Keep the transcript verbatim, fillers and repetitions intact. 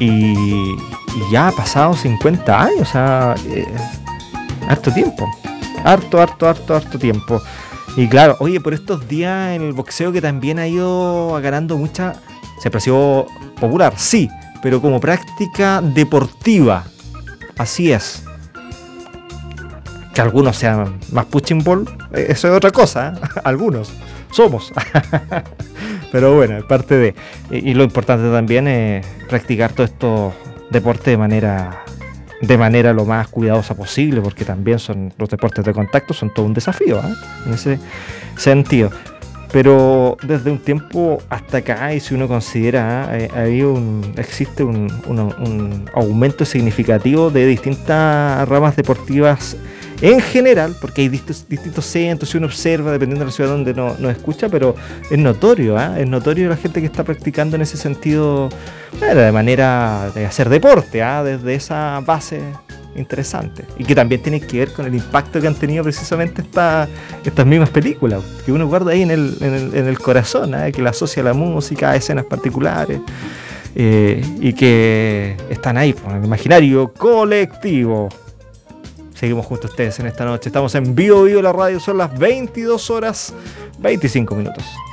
Y, y ya ha pasado cincuenta años, o sea, eh, harto tiempo. Harto, harto, harto, harto tiempo. Y claro, oye, por estos días en el boxeo que también ha ido ganando mucha... Se pareció popular, sí, pero como práctica deportiva. Así es. Que algunos sean más punching ball, eso es otra cosa, ¿eh? Algunos somos. Pero bueno, es parte de... Y, y lo importante también es practicar todos estos deportes de manera... de manera lo más cuidadosa posible, porque también son los deportes de contacto son todo un desafío, ¿eh? En ese sentido. Pero desde un tiempo hasta acá, y si uno considera, eh, hay un, existe un, un, un aumento significativo de distintas ramas deportivas en general, porque hay distintos, distintos centros, si uno observa, dependiendo de la ciudad donde nos no escucha, pero es notorio, ¿eh? Es notorio la gente que está practicando en ese sentido, bueno, de manera de hacer deporte, ¿eh? Desde esa base interesante, y que también tiene que ver con el impacto que han tenido precisamente esta, estas mismas películas, que uno guarda ahí en el, en el, en el corazón, ¿eh? Que la asocia a la música, a escenas particulares, eh, y que están ahí en el imaginario colectivo. Seguimos junto a ustedes en esta noche. Estamos en Vivo Vivo la radio. Son las veintidós horas veinticinco minutos.